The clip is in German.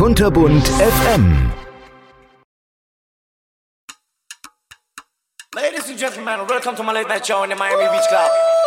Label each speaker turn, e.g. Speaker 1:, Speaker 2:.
Speaker 1: Kunterbunt FM.
Speaker 2: Ladies and gentlemen, welcome to my late night show in the Miami Beach Club.